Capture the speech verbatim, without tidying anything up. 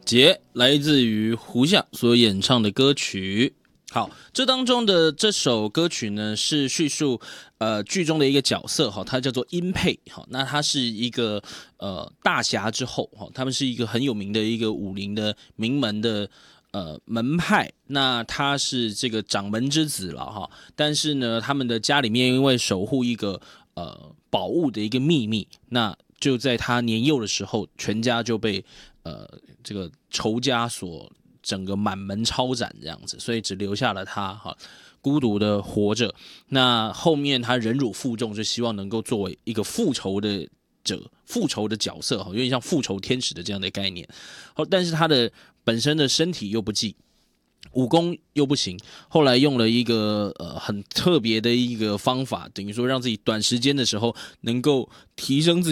节来自于胡夏所演唱的歌曲。好，这当中的这首歌曲呢，是叙述呃剧中的一个角色哈，他叫做殷沛。好，那他是一个呃大侠之后哈，他们是一个很有名的一个武林的名门的呃门派。那他是这个掌门之子了哈，但是呢，他们的家里面因为守护一个呃宝物的一个秘密，那就在他年幼的时候，全家就被呃这个仇家所整个满门抄斩这样子，所以只留下了他哈，孤独的活着。那后面他忍辱负重，就希望能够作为一个复仇的者、复仇的角色哈，有点像复仇天使的这样的概念。好，但是他的本身的身体又不济。武功又不行，后来用了一个呃很特别的一个方法，等于说让自己短时间的时候能够提升自己